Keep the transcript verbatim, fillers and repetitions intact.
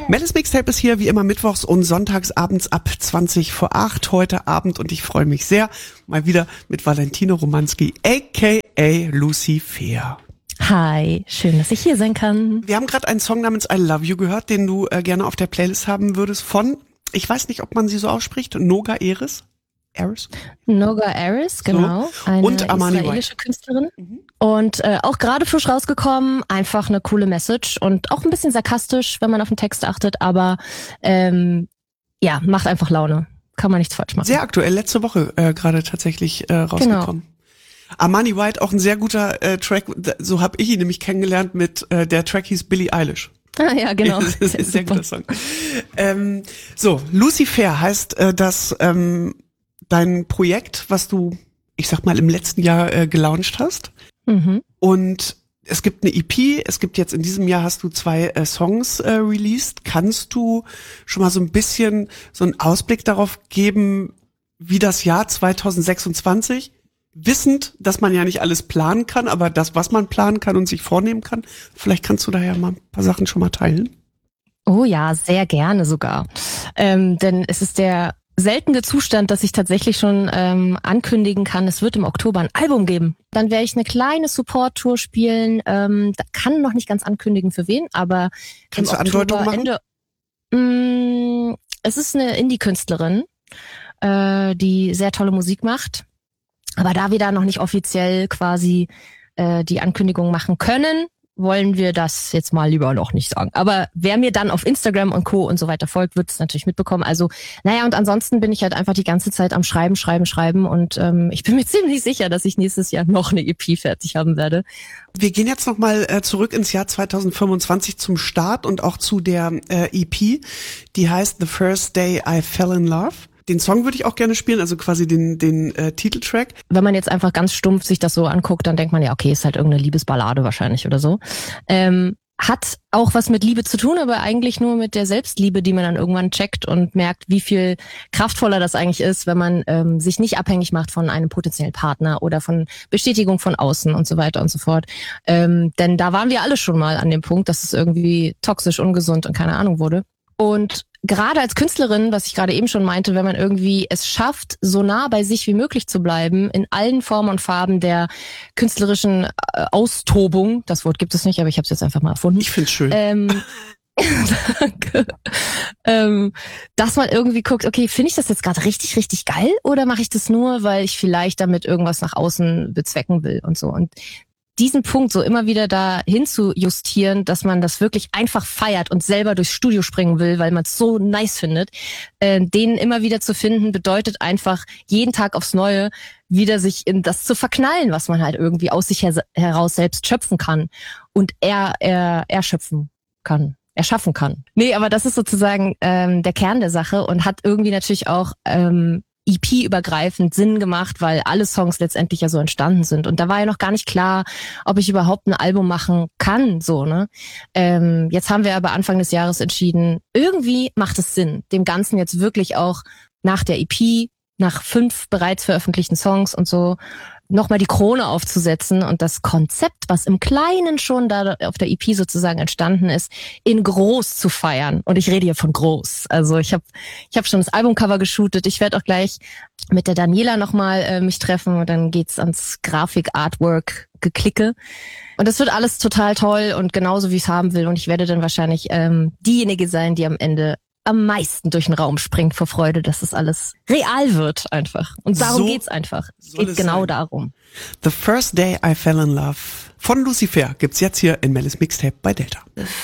Melis Mixtape ist hier wie immer mittwochs und sonntags abends ab zwanzig vor acht heute Abend und ich freue mich sehr, mal wieder mit Valentino Romanski, aka Lucy Fair. Hi, schön, dass ich hier sein kann. Wir haben gerade einen Song namens I Love You gehört, den du äh, gerne auf der Playlist haben würdest von, ich weiß nicht, ob man sie so ausspricht, Noga Eris. Eris? Noga Eris, genau. So. Eine und Amani israelische White. Künstlerin. Mhm. Und äh, auch gerade frisch rausgekommen, einfach eine coole Message und auch ein bisschen sarkastisch, wenn man auf den Text achtet, aber ähm, ja, macht einfach Laune. Kann man nichts falsch machen. Sehr aktuell, letzte Woche äh, gerade tatsächlich äh, rausgekommen. Genau. Amani White, auch ein sehr guter äh, Track, so habe ich ihn nämlich kennengelernt mit, äh, der Track hieß Billie Eilish. Ah ja, genau. Das ist ein sehr guter Song. Ähm, so, Lucy Fair heißt äh, das ähm, dein Projekt, was du, ich sag mal, im letzten Jahr äh, gelauncht hast. Mhm. Und es gibt eine E P, es gibt jetzt in diesem Jahr hast du zwei äh, Songs äh, released. Kannst du schon mal so ein bisschen so einen Ausblick darauf geben, wie das Jahr zwanzig sechsundzwanzig, wissend, dass man ja nicht alles planen kann, aber das, was man planen kann und sich vornehmen kann, vielleicht kannst du da ja mal ein paar Sachen schon mal teilen. Oh ja, sehr gerne sogar. Ähm, denn es ist der seltene Zustand, dass ich tatsächlich schon ähm, ankündigen kann, es wird im Oktober ein Album geben. Dann werde ich eine kleine Support-Tour spielen. Ähm, da kann noch nicht ganz ankündigen, für wen, aber kannst im du Andeutung machen? Ende. Mh, es ist eine Indie-Künstlerin, äh, die sehr tolle Musik macht. Aber da wir da noch nicht offiziell quasi äh, die Ankündigung machen können, wollen wir das jetzt mal lieber noch nicht sagen. Aber wer mir dann auf Instagram und Co. und so weiter folgt, wird es natürlich mitbekommen. Also, naja, und ansonsten bin ich halt einfach die ganze Zeit am Schreiben, Schreiben, Schreiben. Und ähm, ich bin mir ziemlich sicher, dass ich nächstes Jahr noch eine E P fertig haben werde. Wir gehen jetzt nochmal äh, zurück ins Jahr zwanzig fünfundzwanzig zum Start und auch zu der äh, E P. Die heißt The First Day I Fell in Love. Den Song würde ich auch gerne spielen, also quasi den den äh, Titeltrack. Wenn man jetzt einfach ganz stumpf sich das so anguckt, dann denkt man ja, okay, ist halt irgendeine Liebesballade wahrscheinlich oder so. Ähm, hat auch was mit Liebe zu tun, aber eigentlich nur mit der Selbstliebe, die man dann irgendwann checkt und merkt, wie viel kraftvoller das eigentlich ist, wenn man ähm, sich nicht abhängig macht von einem potenziellen Partner oder von Bestätigung von außen und so weiter und so fort. Ähm, denn da waren wir alle schon mal an dem Punkt, dass es irgendwie toxisch, ungesund und keine Ahnung wurde. Und gerade als Künstlerin, was ich gerade eben schon meinte, wenn man irgendwie es schafft, so nah bei sich wie möglich zu bleiben, in allen Formen und Farben der künstlerischen äh, Austobung, das Wort gibt es nicht, aber ich habe es jetzt einfach mal erfunden. Ich find's schön. Ähm, danke. Ähm, dass man irgendwie guckt, okay, finde ich das jetzt gerade richtig, richtig geil oder mache ich das nur, weil ich vielleicht damit irgendwas nach außen bezwecken will und so. Und diesen Punkt so immer wieder da hinzujustieren, dass man das wirklich einfach feiert und selber durchs Studio springen will, weil man es so nice findet, äh, den immer wieder zu finden, bedeutet einfach jeden Tag aufs Neue wieder sich in das zu verknallen, was man halt irgendwie aus sich her- heraus selbst schöpfen kann und er, er, erschöpfen kann. erschaffen kann. Nee, aber das ist sozusagen ähm, der Kern der Sache und hat irgendwie natürlich auch ähm, E P-übergreifend Sinn gemacht, weil alle Songs letztendlich ja so entstanden sind. Und da war ja noch gar nicht klar, ob ich überhaupt ein Album machen kann, so, ne? Ähm, jetzt haben wir aber Anfang des Jahres entschieden, irgendwie macht es Sinn, dem Ganzen jetzt wirklich auch nach der E P, nach fünf bereits veröffentlichten Songs und so, nochmal die Krone aufzusetzen und das Konzept, was im Kleinen schon da auf der E P sozusagen entstanden ist, in groß zu feiern. Und ich rede hier von groß. Also ich habe ich hab schon das Albumcover geshootet. Ich werde auch gleich mit der Daniela nochmal äh, mich treffen und dann geht's ans Grafik-Artwork-Geklicke. Und das wird alles total toll und genauso, wie ich es haben will. Und ich werde dann wahrscheinlich ähm, diejenige sein, die am Ende am meisten durch den Raum springt vor Freude, dass es alles real wird einfach. Und darum So geht's einfach. Es geht genau sein. darum. The First Day I Fell in Love von Lucy Fair gibt's jetzt hier in Melis Mixtape bei Delta.